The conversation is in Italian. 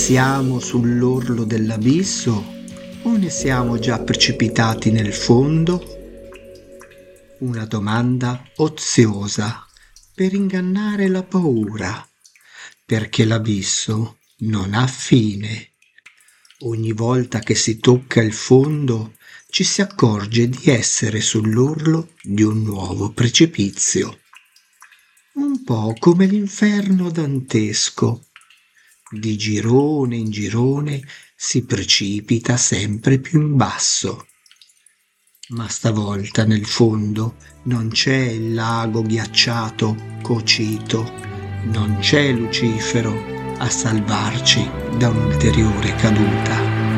Siamo sull'orlo dell'abisso o ne siamo già precipitati nel fondo? Una domanda oziosa per ingannare la paura, perché l'abisso non ha fine. Ogni volta che si tocca il fondo ci si accorge di essere sull'orlo di un nuovo precipizio. Un po' come l'inferno dantesco. Di girone in girone si precipita sempre più in basso. Ma stavolta nel fondo non c'è il lago ghiacciato Cocito, non c'è Lucifero a salvarci da un'ulteriore caduta.